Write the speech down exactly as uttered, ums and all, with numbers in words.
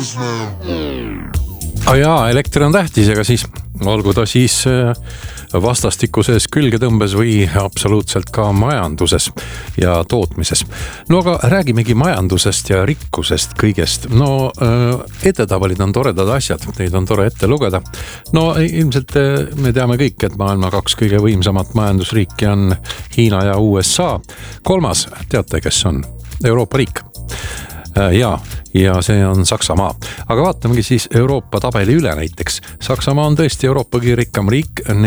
Ah jaa, elekter on tähtis, aga siis olgu ta siis vastastikuses külgetõmbes või absoluutselt ka majanduses ja tootmises. No aga räägimegi majandusest ja rikkusest kõigest. No edetabelid on toredad asjad, neid on tore ette lugeda. No ilmselt me teame kõik, et maailma kaks kõige võimsamat majandusriiki on Hiina ja U S A. Kolmas, teate, kes on? Euroopa riik. Ja, ja see on Saksamaa. Aga vaatamegi siis Euroopa tabeli üle näiteks. Saksamaa on tõesti Euroopa kõige rikkam riik.